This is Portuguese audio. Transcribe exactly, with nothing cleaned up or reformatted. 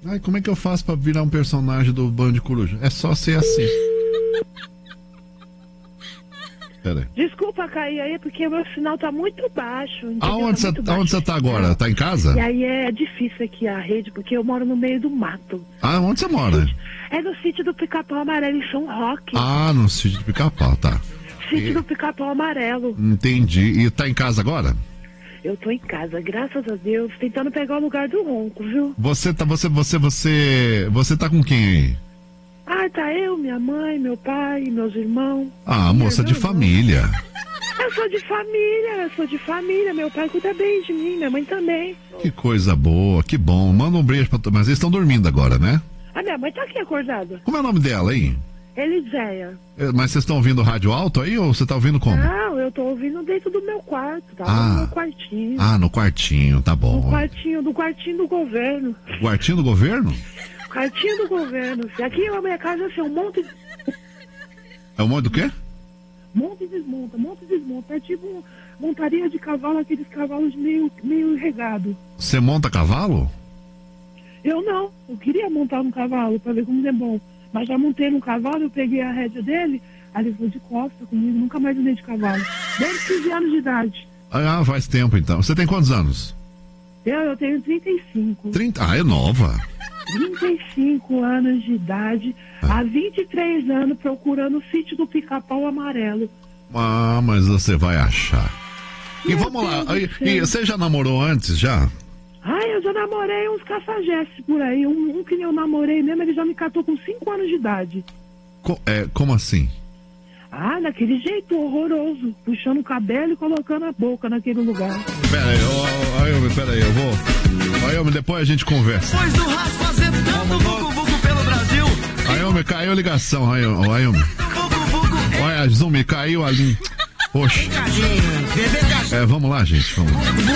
Ai, como é que eu faço pra virar um personagem do Band Coruja? É só ser assim. Pera aí. Desculpa cair aí, porque o meu sinal tá muito baixo. Aonde você tá tá, tá agora? Tá em casa? E aí é difícil aqui a rede, porque eu moro no meio do mato. Ah, onde você mora? É no sítio do Pica-Pau Amarelo, em São Roque. Ah, no sítio do Pica-Pau, tá. Sítio E... do Pica-Pau Amarelo. Entendi. E tá em casa agora? Eu tô em casa, graças a Deus, tentando pegar o lugar do ronco, viu? Você tá, você, você, você, você tá com quem aí? Ah, tá eu, minha mãe, meu pai, meus irmãos. Ah, moça de família. Eu sou de família, eu sou de família, meu pai cuida bem de mim, minha mãe também. Que coisa boa, que bom. Manda um beijo pra tu. Mas eles estão dormindo agora, né? A minha mãe tá aqui acordada. Como é o nome dela aí? Eliséia. É, mas vocês estão ouvindo rádio alto aí ou você tá ouvindo como? Não, eu tô ouvindo dentro do meu quarto, tá? Ah. No meu quartinho. Ah, no quartinho, tá bom. No quartinho, do quartinho do governo. Quartinho do governo? Quartinho do governo. Aqui na minha casa, assim, um monte de... É um monte do quê? Monte e desmonta, monte e desmonta. É tipo montaria de cavalo, aqueles cavalos meio, meio regado. Você monta cavalo? Eu não, eu queria montar um cavalo pra ver como é bom. Mas já montei num cavalo, eu peguei a rédea dele, aí ele foi de costa comigo, nunca mais andei de cavalo. Desde quinze anos de idade. Ah, faz tempo então. Você tem quantos anos? Eu, eu tenho trinta e cinco. trinta? Ah, é nova. trinta e cinco anos de idade, ah. Há vinte e três anos procurando o sítio do Pica-Pau Amarelo. Ah, mas você vai achar. E Meu vamos Deus lá, e, e você já namorou antes, já? Ai, eu já namorei uns cafajestes por aí. Um, um que eu namorei mesmo, ele já me catou com cinco anos de idade. Co é, como assim? Ah, daquele jeito horroroso. Puxando o cabelo e colocando a boca naquele lugar. Pera aí, ó, Ayumi, pera aí, eu vou... Ayumi, depois a gente conversa. Depois do Ras fazer tanto vucu-vucu pelo Brasil. Ayumi, caiu a ligação, Ayumi. Ayumi. Olha, Zumi, caiu ali. Poxa. É, vamos lá, gente, vamos lá.